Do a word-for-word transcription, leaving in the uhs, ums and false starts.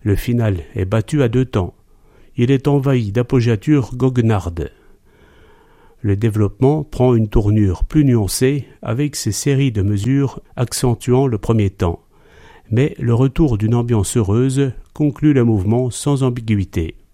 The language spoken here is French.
Le final est battu à deux temps. Il est envahi d'appoggiatures goguenardes. Le développement prend une tournure plus nuancée avec ses séries de mesures accentuant le premier temps. Mais le retour d'une ambiance heureuse conclut le mouvement sans ambiguïté.